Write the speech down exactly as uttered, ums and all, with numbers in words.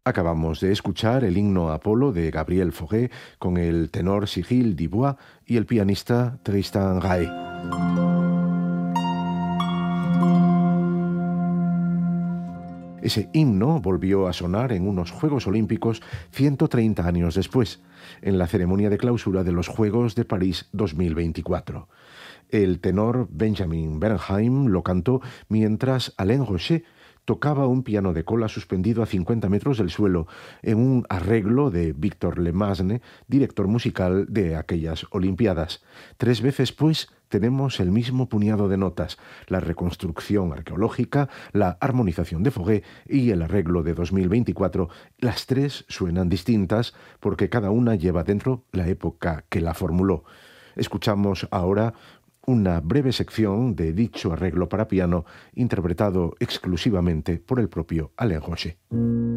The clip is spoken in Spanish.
Acabamos de escuchar el himno Apolo de Gabriel Fauré con el tenor Cyril Dubois y el pianista Tristan Ray. Ese himno volvió a sonar en unos Juegos Olímpicos ciento treinta años después, en la ceremonia de clausura de los Juegos de París dos mil veinticuatro. El tenor Benjamin Bernheim lo cantó mientras Alain Rocher tocaba un piano de cola suspendido a cincuenta metros del suelo en un arreglo de Victor Lemasne, director musical de aquellas Olimpiadas. Tres veces, pues, tenemos el mismo puñado de notas: la reconstrucción arqueológica, la armonización de Fauré y el arreglo de dos mil veinticuatro. Las tres suenan distintas porque cada una lleva dentro la época que la formuló. Escuchamos ahora una breve sección de dicho arreglo para piano, interpretado exclusivamente por el propio Alain Rocher.